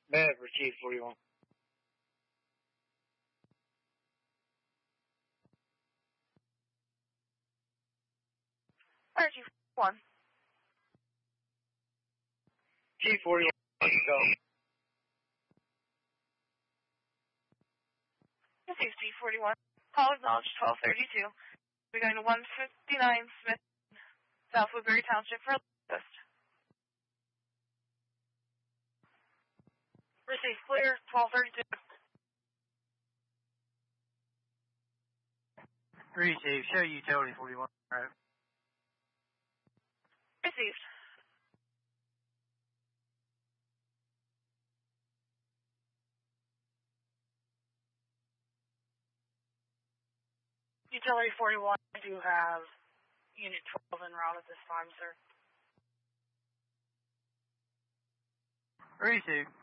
Bev, receive 41. RG1. G41, go. Receive G41. Call acknowledged 1232. We're going to 159 Smith, South Woodbury Township for list. Receive clear 1232. Receive, show utility 41. Right. Received. Utility 41, I do have Unit 12 en route at this time, sir. Receive.